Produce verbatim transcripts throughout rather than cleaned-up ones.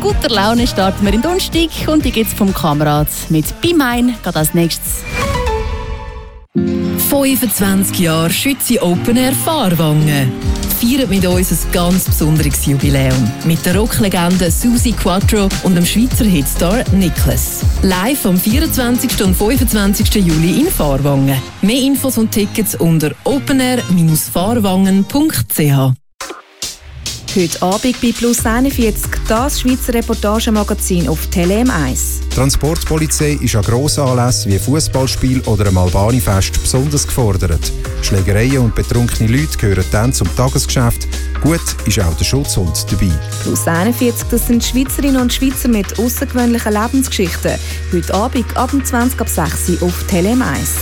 guter Laune starten wir in Donnerstag und die gibt es vom Kamerad mit «Be Mine» geht als nächstes. fünfundzwanzig Jahre Schützi Open Air Fahrwangen. Feiert mit uns ein ganz besonderes Jubiläum. Mit der Rocklegende Susi Quattro und dem Schweizer Hitstar Nicholas. Live am vierundzwanzigsten und fünfundzwanzigsten Juli in Fahrwangen. Mehr Infos und Tickets unter openair fahrwangen punkt c h. Heute Abend bei Plus einundvierzig, das Schweizer Reportagemagazin auf Tele M eins. Die Transportpolizei ist an Grossanlässen wie Fußballspiel oder einem Albani-Fest besonders gefordert. Schlägereien und betrunkene Leute gehören dann zum Tagesgeschäft. Gut ist auch der Schutzhund dabei. Plus einundvierzig, das sind Schweizerinnen und Schweizer mit außergewöhnlichen Lebensgeschichten. Heute Abend ab zwanzig ab sechs Uhr auf Tele M eins.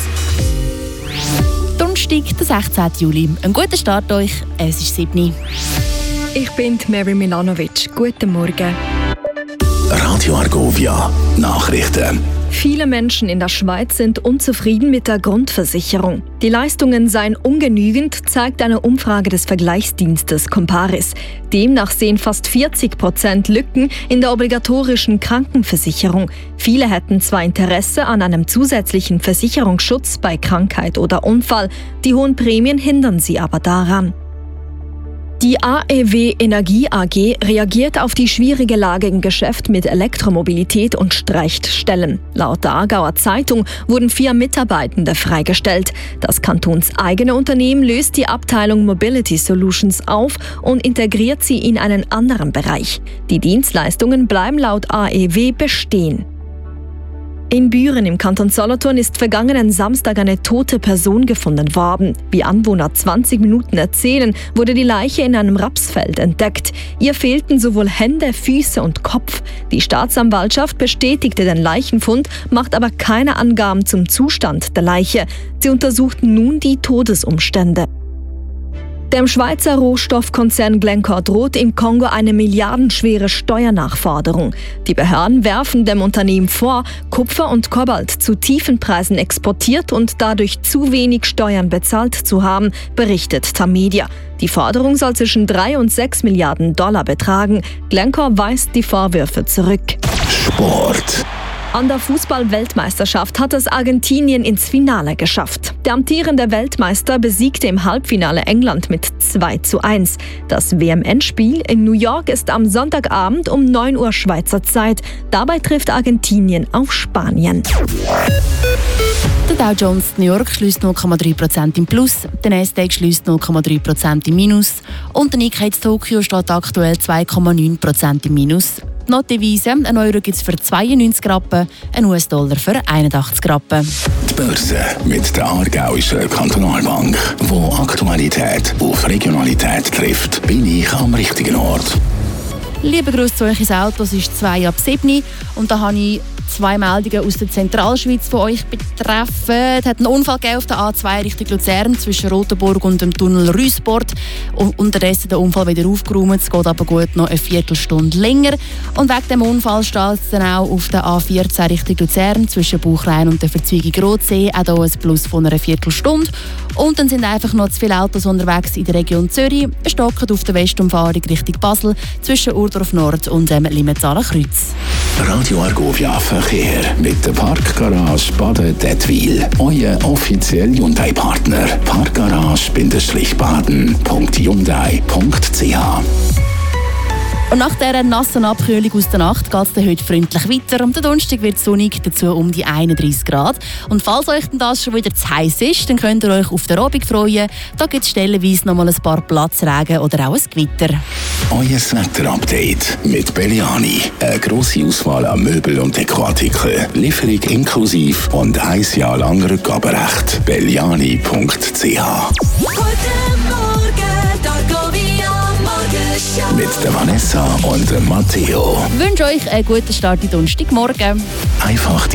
Donnerstag, der sechzehnten Juli. Einen guten Start euch. Es ist sieben Uhr. Ich bin Mary Milanovic. Guten Morgen. Radio Argovia. Nachrichten. Viele Menschen in der Schweiz sind unzufrieden mit der Grundversicherung. Die Leistungen seien ungenügend, zeigt eine Umfrage des Vergleichsdienstes Comparis. Demnach sehen fast vierzig Prozent Lücken in der obligatorischen Krankenversicherung. Viele hätten zwar Interesse an einem zusätzlichen Versicherungsschutz bei Krankheit oder Unfall, die hohen Prämien hindern sie aber daran. Die A E W Energie A G reagiert auf die schwierige Lage im Geschäft mit Elektromobilität und streicht Stellen. Laut der Aargauer Zeitung wurden vier Mitarbeitende freigestellt. Das kantonseigene Unternehmen löst die Abteilung Mobility Solutions auf und integriert sie in einen anderen Bereich. Die Dienstleistungen bleiben laut A E W bestehen. In Büren im Kanton Solothurn ist vergangenen Samstag eine tote Person gefunden worden. Wie Anwohner zwanzig Minuten erzählen, wurde die Leiche in einem Rapsfeld entdeckt. Ihr fehlten sowohl Hände, Füße und Kopf. Die Staatsanwaltschaft bestätigte den Leichenfund, macht aber keine Angaben zum Zustand der Leiche. Sie untersuchten nun die Todesumstände. Dem Schweizer Rohstoffkonzern Glencore droht im Kongo eine milliardenschwere Steuernachforderung. Die Behörden werfen dem Unternehmen vor, Kupfer und Kobalt zu tiefen Preisen exportiert und dadurch zu wenig Steuern bezahlt zu haben, berichtet Tamedia. Die Forderung soll zwischen drei und sechs Milliarden Dollar betragen. Glencore weist die Vorwürfe zurück. Sport. An der Fußball-Weltmeisterschaft hat es Argentinien ins Finale geschafft. Der amtierende Weltmeister besiegte im Halbfinale England mit zwei zu eins. Das W M-Endspiel in New York ist am Sonntagabend um neun Uhr Schweizer Zeit. Dabei trifft Argentinien auf Spanien. Der Dow Jones New York schließt null Komma drei Prozent im Plus, der Nasdaq schließt null Komma drei Prozent im Minus und der Nikkei Tokio steht aktuell zwei Komma neun Prozent im Minus. Die Notdevise, ein Euro gibt es für zweiundneunzig Rappen, ein U S-Dollar für einundachtzig Rappen. Die Börse mit der Aargauischen Kantonalbank, wo Aktualität auf Regionalität trifft, bin ich am richtigen Ort. Liebe Grüße zu euch ins Auto, es ist zwei ab sieben und da habe ich zwei Meldungen aus der Zentralschweiz, die euch betreffen. Es hat einen Unfall gegeben auf der A zwei Richtung Luzern zwischen Rotenburg und dem Tunnel Rüsport. Und unterdessen der Unfall wieder aufgeräumt. Es geht aber gut noch eine Viertelstunde länger. Und wegen dem Unfall steht es dann auch auf der A vierzehn Richtung Luzern zwischen Bauchrein und der Verzweigung Rotsee. Auch hier ein Plus von einer Viertelstunde. Und dann sind einfach noch zu viele Autos unterwegs in der Region Zürich. Es stockt auf der Westumfahrung Richtung Basel zwischen Urdorf Nord und dem Limmathaler Kreuz. Radio Argovia Verkehr mit der Parkgarage Baden-Dettwil. Euer offizieller Hyundai-Partner. Parkgarage-baden punkt hyundai punkt c h. Und nach dieser nassen Abkühlung aus der Nacht geht es heute freundlich weiter. Am Donnerstag wird es sonnig, dazu um die einunddreissig Grad. Und falls euch denn das schon wieder zu heiß ist, dann könnt ihr euch auf den Abend freuen. Da gibt es stellenweise noch mal ein paar Platzregen oder auch ein Gewitter. Euer Wetterupdate mit Belliani. Eine grosse Auswahl an Möbel- und Dekoartikeln. Lieferung inklusive und ein Jahr lang Rückgaberecht. belliani punkt c h. Mit der Vanessa und dem Matteo. Ich wünsche euch einen guten Start in den Donnerstagmorgen. Einfach